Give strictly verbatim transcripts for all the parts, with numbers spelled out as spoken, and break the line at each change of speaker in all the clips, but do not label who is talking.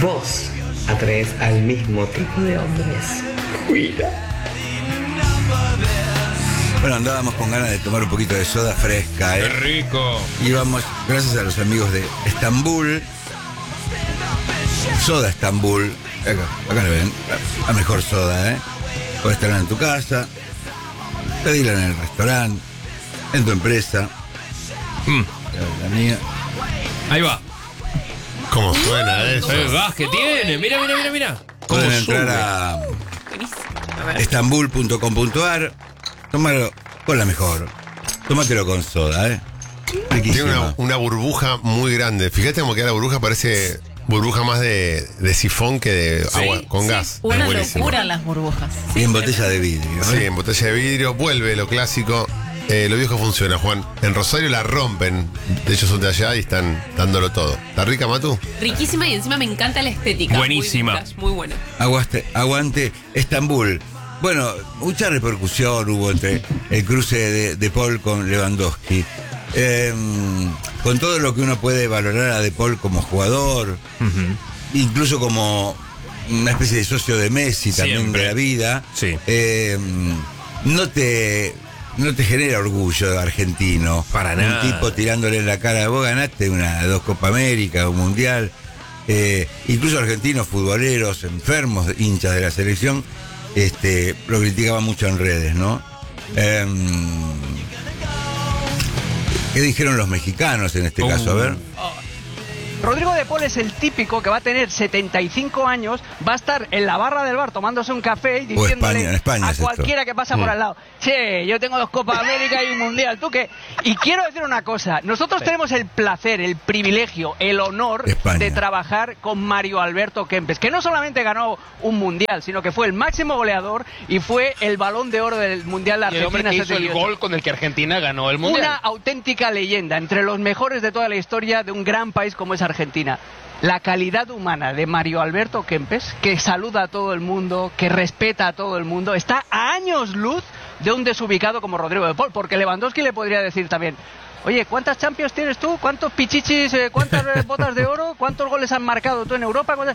Vos atraes al mismo tipo de hombres. Cuida.
Bueno, andábamos con ganas de tomar un poquito de soda fresca, ¿eh?
¡Qué rico!
Íbamos, gracias a los amigos de Estambul, Soda Estambul, acá, acá lo ven, la, la mejor soda, ¿eh? Podés tenerla en tu casa, pedirla en el restaurante, en tu empresa.
Mm.
La mía.
Ahí va.
¿Cómo suena eso?
El gas que tiene. Mira, mira, mira, mira.
Pueden entrar a estambul punto com punto ar, tomarlo con la mejor. Tómatelo con soda, ¿eh?
Tiene una, una burbuja muy grande. Fíjate cómo queda la burbuja, parece burbuja más de, de sifón que de
Sí,
agua con
sí,
gas.
Una
Es buenísimo.
locura las burbujas.
Y en botella de vidrio, ¿eh?
Sí, en botella de vidrio, vuelve lo clásico. Eh, lo viejo funciona, Juan. En Rosario la rompen. De hecho son de allá y están dándolo todo. ¿Está rica, Matu?
Riquísima y encima me encanta la estética.
Buenísima.
Muy, vintage, muy buena.
Aguante, aguante Estambul. Bueno, mucha repercusión hubo entre el cruce de, de Paul con Lewandowski. Eh, con todo lo que uno puede valorar a De Paul como jugador,
Uh-huh.
incluso como una especie de socio de Messi también
Siempre.
de la vida,
Sí.
eh, no te no te genera orgullo argentino.
Para
un
nada.
tipo tirándole en la cara, vos ganaste una dos Copa América, un Mundial. Eh, incluso argentinos futboleros enfermos, hinchas de la selección, este, lo criticaban mucho en redes, ¿no? Eh, ¿Qué dijeron los mexicanos en este
Uh.
caso? A ver.
Rodrigo de Paul es el típico que va a tener setenta y cinco años, va a estar en la barra del bar tomándose un café y
O
diciéndole
España, en España
a
es esto.
cualquiera que pasa por al lado: che, yo tengo dos Copas América y un Mundial, ¿tú qué? Y quiero decir una cosa, nosotros tenemos el placer, el privilegio, el honor
España.
de trabajar con Mario Alberto Kempes, que no solamente ganó un Mundial, sino que fue el máximo goleador y fue el Balón de Oro del Mundial de
Y el hombre
Argentina
que hizo el
setenta y ocho.
gol con el que Argentina ganó el
Una
Mundial.
auténtica leyenda, entre los mejores de toda la historia de un gran país como es Argentina. La calidad humana de Mario Alberto Kempes, que saluda a todo el mundo, que respeta a todo el mundo, está a años luz de un desubicado como Rodrigo de Paul, porque Lewandowski le podría decir también: oye, ¿cuántas Champions tienes tú? ¿Cuántos pichichis, eh, cuántas eh, botas de oro? ¿Cuántos goles han marcado tú en Europa? ¿Cuántas?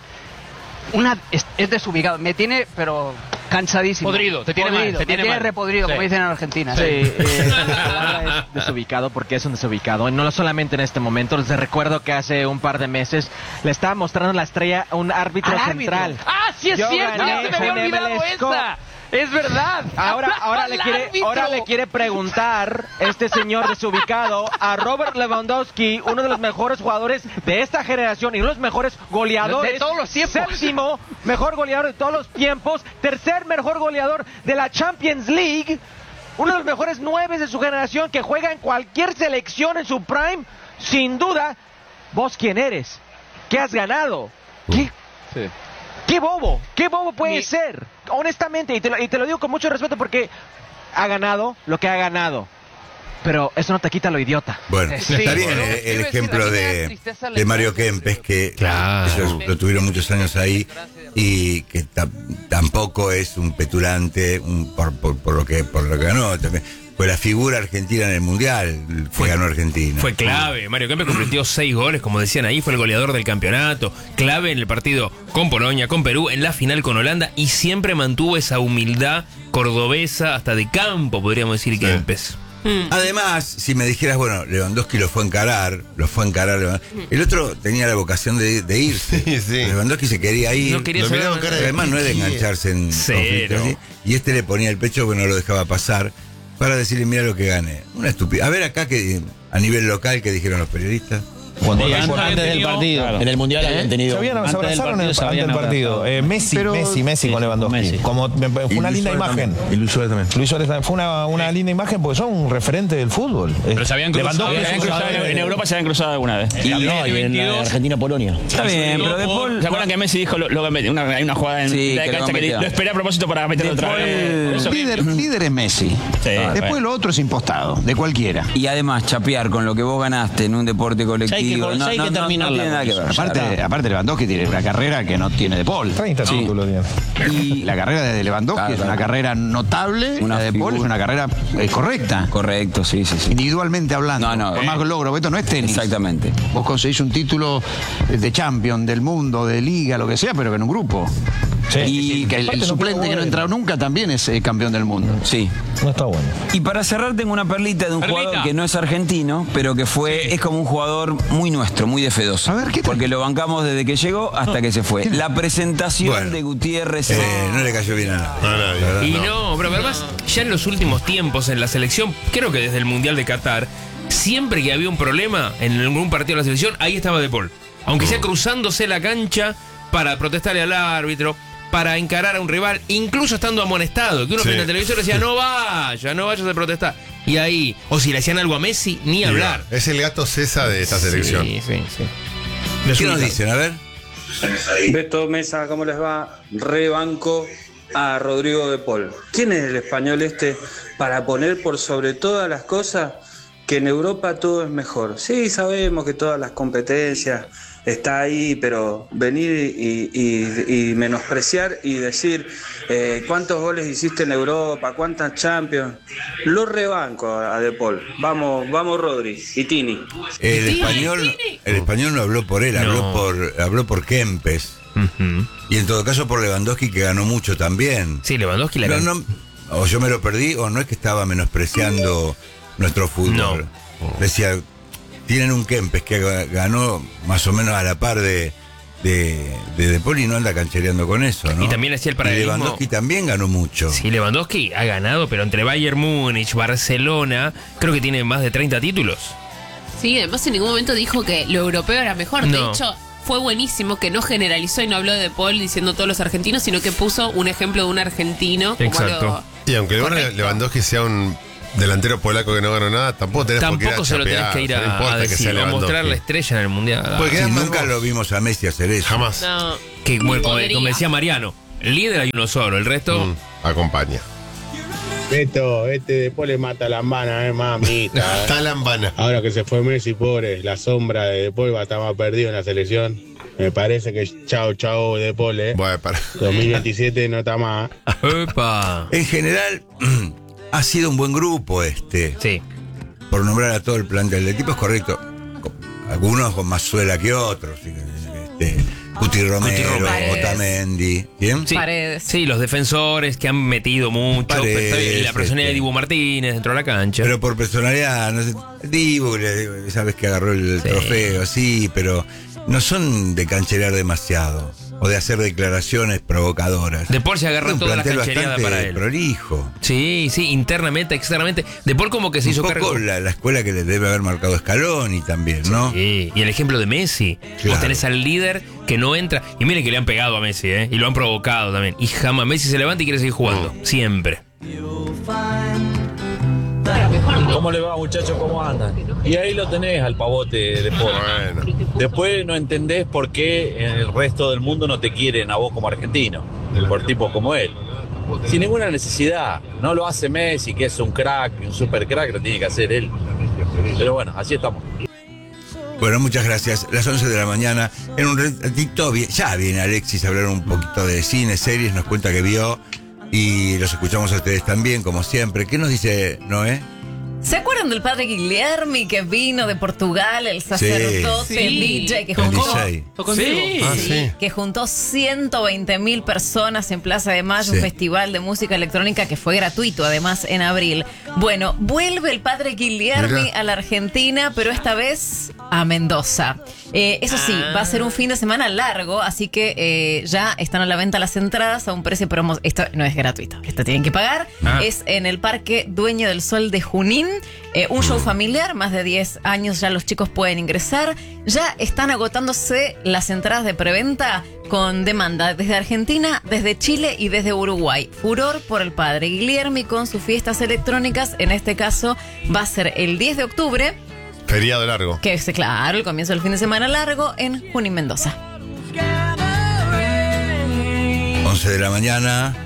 Una, es, es desubicado, me tiene, pero cansadísimo.
Podrido, te tiene
Podrido,
mal, te tiene
me tiene
mal.
repodrido,
Sí.
como dicen en Argentina.
Sí, eh, la palabra es desubicado porque es un desubicado. No solamente en este momento. Les recuerdo que hace un par de meses le estaba mostrando la estrella a un árbitro
Al árbitro.
central.
¡Ah, sí es
Yo
cierto!
gané
¡Ya se me había
con
olvidado
M L S Cup.
esa! ¡Es verdad!
Ahora,
¡Aplauso
ahora,
al
le quiere,
árbitro!
ahora le quiere preguntar este señor desubicado a Robert Lewandowski, uno de los mejores jugadores de esta generación y uno de los mejores goleadores
De todos los tiempos.
Séptimo mejor goleador de todos los tiempos, tercer mejor goleador de la Champions League, uno de los mejores nueve de su generación que juega en cualquier selección en su prime. Sin duda, ¿vos quién eres? ¿Qué has ganado? ¿Qué?
Sí.
¡Qué bobo! ¡Qué bobo puede
Mi-
ser! Honestamente, y te, lo, y te lo digo con mucho respeto porque ha ganado lo que ha ganado. Pero eso no te quita lo idiota.
Bueno,
Sí,
está bien
bueno,
el, el
quiero decir,
ejemplo
a mí me da
de,
tristeza la
de Mario
imagen.
Kempes, que
Claro.
ellos lo tuvieron muchos años ahí y que ta- tampoco es un petulante un, por, por, por lo que por lo que ganó. También fue la figura argentina en el Mundial que
Fue-
ganó Argentina.
Fue clave. Mario Kempes convirtió seis goles, como decían ahí, fue el goleador del campeonato. Clave en el partido con Polonia, con Perú, en la final con Holanda y siempre mantuvo esa humildad cordobesa, hasta de campo, podríamos decir, Kempes.
Además, si me dijeras, bueno, Lewandowski lo fue a encarar, lo fue a encarar, Lewandowski. El otro tenía la vocación de, de irse.
Sí, sí.
Lewandowski se quería ir.
No quería
Lo
saber
miraba
nada.
con cara de
Además no es de
piqui.
engancharse en
Cero.
conflictos así. Y este le ponía el pecho que no lo dejaba pasar para decirle, mira lo que gané. Una estupidez. A ver acá que a nivel local que dijeron los periodistas.
Cuando antes, antes del partido,
Claro.
en el Mundial habían tenido.
Se, habían, se
antes del
abrazaron
partido
el-
se
antes
habían
del partido.
abrazado.
Eh, Messi,
Pero-
Messi, Messi con
sí,
Lewandowski.
Messi.
Como, me- fue
Y
una
Luis
linda
Suárez
imagen.
también. Y Luis Suárez también.
Luis Suárez también. Fue una, una linda imagen porque son un referente del fútbol.
Pero se habían cruzado,
Lewandowski
se
es
habían
un
cruzado
jugador
en,
de-
en Europa se habían cruzado alguna vez.
Y,
En
no,
el
y en la
veintidós.
Argentina-Polonia.
Está bien, pero De Paul... ¿Se acuerdan que Messi dijo lo, lo que metió? Una, hay una jugada en
Sí,
la
que lo
cancha que
metió.
lo esperé a propósito para meterlo otra vez. Por eso-
Líder, líder es Messi.
Sí,
Después
bueno.
lo otro es impostado, de cualquiera.
Y además, chapear con lo que vos ganaste en un deporte colectivo.
Sí,
que
digo,
con
no,
seis hay
no,
que
no,
terminarla.
no tiene nada que ver.
Aparte,
Ya está.
aparte Lewandowski tiene una carrera que no tiene De Paul.
treinta
Sí.
títulos tiene.
Y la carrera de Lewandowski
Claro,
es una
claro.
carrera notable,
Una
la de Paul
figura.
es una carrera eh, correcta.
Correcto, sí, sí, sí.
Individualmente hablando,
No, no,
por
eh.
más logro, esto no es tenis.
Exactamente.
Vos conseguís un título de champion, del mundo, de liga, lo que sea, pero que en un grupo.
Sí.
Y que el,
Aparte
el
no
suplente
juega
que no ha
bueno.
entrado nunca también es eh, campeón del mundo.
Sí.
No está bueno.
Y para cerrar tengo una perlita de un
Perlita.
jugador que no es argentino, pero que fue, es como un jugador muy nuestro, muy de Fedoso.
A ver, ¿qué tal?
Porque lo bancamos desde que llegó hasta que se fue. La presentación
Bueno.
de Gutiérrez.
Eh, no le cayó bien a nadie.
No, nadie.
La verdad,
Y
no.
no, pero además, ya en los últimos tiempos en la selección, creo que desde el Mundial de Qatar, siempre que había un problema en algún partido de la selección, ahí estaba De Paul. Aunque sea cruzándose la cancha para protestarle al árbitro, para encarar a un rival, incluso estando amonestado, que uno
Sí.
frente al televisor decía, no vaya, no vayas a protestar. Y ahí, o si le hacían algo a Messi, ni hablar.
Es el gato César de esta selección.
Sí, sí, sí.
¿Qué nos dicen? A ver.
Beto Mesa, ¿cómo les va? Rebanco a Rodrigo de Paul. ¿Quién es el español este para poner por sobre todas las cosas que en Europa todo es mejor? Sí, sabemos que todas las competencias está ahí, pero venir y, y- y menospreciar y decir eh, cuántos goles hiciste en Europa, cuántas Champions. Lo rebanco a De Paul. Vamos, vamos Rodri y Tini.
El español, el español no habló por él, habló
No.
por habló por Kempes.
Ujú.
Y en todo caso por Lewandowski, que ganó mucho también.
Sí, Lewandowski la
No,
can-
no, o yo me lo perdí, o no es que estaba menospreciando nuestro fútbol.
No.
Decía, tienen un Kempes que ga- ganó más o menos a la par de de, de, de Paul y no anda canchereando con eso, ¿no?
Y también hacía el
Y
paralelismo.
Lewandowski también ganó mucho.
Sí, Lewandowski ha ganado, pero entre Bayern Múnich, Barcelona, creo que tiene más de treinta títulos.
Sí, además en ningún momento dijo que lo europeo era mejor. De
No.
hecho, fue buenísimo que no generalizó y no habló de Paul diciendo todos los argentinos, sino que puso un ejemplo de un argentino como
Exacto.
algo
Y aunque
correcto.
Lewandowski sea un delantero polaco que no ganó nada, tampoco tenés por qué ir a
Tampoco se lo tenés
chapear,
que ir
o sea, no
a,
importa
a
que sea
decir, o
Lewandowski.
mostrar la estrella en el Mundial.
Porque
Sí,
además
nunca
vos-
lo vimos a Messi hacer eso.
Jamás.
No.
Que, bueno, como,
Podría.
como decía Mariano, el líder hay uno solo, el resto...
Mm, acompaña.
Beto, este después le mata la lambana, eh, mamita.
Está lambana.
Ahora que se fue Messi, pobre, la sombra de De Paul va a estar más perdido en la selección. Me parece que chao, chao De Paul, eh.
Bueno, para.
dos mil veintisiete no está más.
¡Epa!
En general, ha sido un buen grupo este.
Sí.
Por nombrar a todo el plantel. El tipo es correcto. Con- Algunos con más suela que otros. Este, Cuti Romero,
Romero.
Otamendi. ¿Bien?
Sí,
Paredes.
sí, los defensores que han metido mucho.
Paredes,
pero está bien, y la personalidad de
este.
Dibu Martínez dentro de la cancha.
Pero por personalidad, no sé, Dibu, le- sabes que agarró el
Sí.
trofeo, sí, pero no son de cancherear demasiado o de hacer declaraciones provocadoras.
De Paul se agarró
Es un
toda la
plantel
canchereada
bastante
para él.
prolijo.
Sí, sí, internamente, externamente. De Paul como que se
Un
hizo
poco
cargo.
la, la escuela que le debe haber marcado Scaloni también, ¿no?
Sí, y el ejemplo de Messi. Vos
Claro.
tenés al líder que no entra. Y miren que le han pegado a Messi, ¿eh? Y lo han provocado también. Y jamás Messi se levanta y quiere seguir jugando. Siempre.
¿Cómo le va, muchachos? ¿Cómo andan? Y ahí lo tenés al pavote de Paul.
Bueno.
Después no entendés por qué en el resto del mundo no te quieren a vos como argentino, por tipos como él. Sin ninguna necesidad. No lo hace Messi, que es un crack, un super crack, lo tiene que hacer él. Pero bueno, así estamos.
Bueno, muchas gracias. Las once de la mañana. En un ratito vi- ya viene Alexis a hablar un poquito de cine, series, nos cuenta que vio y los escuchamos a ustedes también, como siempre. ¿Qué nos dice Noé?
¿Se acuerdan del padre Guilherme que vino de Portugal, el sacerdote
Sí.
D J que
El
juntó,
D J.
Sí.
Ah, sí.
que juntó ciento veinte mil personas en Plaza de Mayo,
Sí.
un festival de música electrónica que fue gratuito además en abril? Bueno, vuelve el padre Guilherme
Mirá.
a la Argentina, pero esta vez a Mendoza. Eh, eso sí, va a ser un fin de semana largo, así que eh, ya están a la venta las entradas a un precio promo. Esto no es gratuito, esto tienen que pagar.
Ah.
Es en el Parque Dueño del Sol de Junín. Eh, un show familiar, más de diez años ya los chicos pueden ingresar. Ya están agotándose las entradas de preventa con demanda desde Argentina, desde Chile y desde Uruguay. Furor por el padre Guilherme con sus fiestas electrónicas. En este caso va a ser el diez de octubre,
Feriado largo.
que es, claro, el comienzo del fin de semana largo en Junín, Mendoza.
once de la mañana.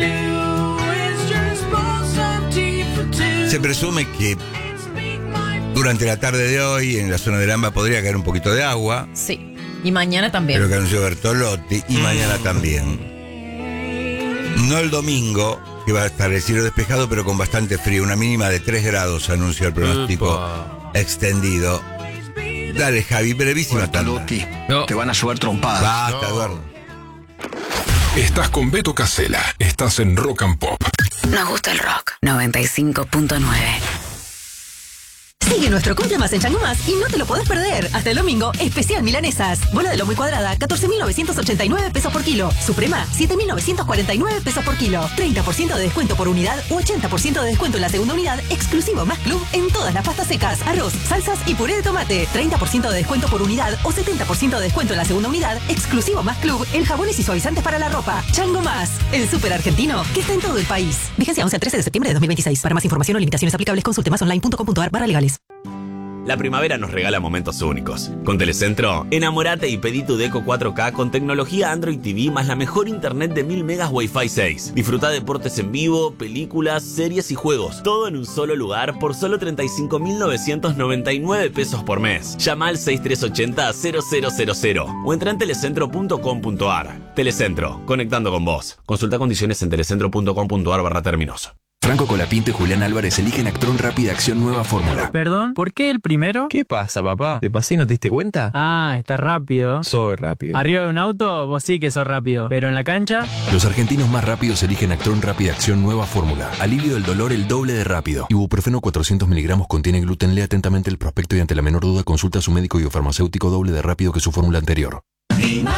Se presume que Durante la tarde de hoy, en la zona del AMBA podría caer un poquito de agua.
Sí. Y mañana también.
Pero que anunció Bertolotti. Y mañana también. No el domingo, que va a estar el cielo despejado, pero con bastante frío. Una mínima de tres grados, anunció el pronóstico
Upa.
extendido. Dale, Javi, brevísima tanda.
No. Te van a llover trompadas.
Basta,
No.
Eduardo.
Estás con Beto Casella. Estás en Rock and Pop.
Nos gusta el rock. noventa y cinco punto nueve.
Sigue nuestro cumple más en Chango Más y no te lo podés perder. Hasta el domingo, especial milanesas. Bola de lomo y cuadrada, catorce mil novecientos ochenta y nueve pesos por kilo. Suprema, siete mil novecientos cuarenta y nueve pesos por kilo. treinta por ciento de descuento por unidad u ochenta por ciento de descuento en la segunda unidad, exclusivo Más Club en todas las pastas secas, arroz, salsas y puré de tomate. treinta por ciento de descuento por unidad o setenta por ciento de descuento en la segunda unidad, exclusivo Más Club en jabones y suavizantes para la ropa. Chango Más, el súper argentino que está en todo el país. Vigencia once al trece de septiembre de dos mil veintiséis. Para más información o limitaciones aplicables, consulte más online punto com punto ar barra legales.
La primavera nos regala momentos únicos. Con Telecentro, enamorate y pedí tu Deco cuatro K con tecnología Android T V más la mejor internet de mil megas Wi-Fi seis. Disfruta deportes en vivo, películas, series y juegos. Todo en un solo lugar por solo treinta y cinco mil novecientos noventa y nueve pesos por mes. Llama al seis tres ocho cero cero cero cero cero o entra en telecentro punto com punto ar. Telecentro, conectando con vos. Consulta condiciones en telecentro punto com punto ar barra términos.
Franco Colapinto y Julián Álvarez eligen Actron Rápida Acción Nueva Fórmula.
Perdón, ¿por qué el primero?
¿Qué pasa, papá? ¿Te pasé y no te diste cuenta?
Ah, está rápido.
Soy rápido.
Arriba de un auto, vos sí que sos rápido. Pero en la cancha...
Los argentinos más rápidos eligen Actron Rápida Acción Nueva Fórmula. Alivio del dolor el doble de rápido. Ibuprofeno cuatrocientos miligramos contiene gluten. Lee atentamente el prospecto y ante la menor duda consulta a su médico y o farmacéutico doble de rápido que su fórmula anterior.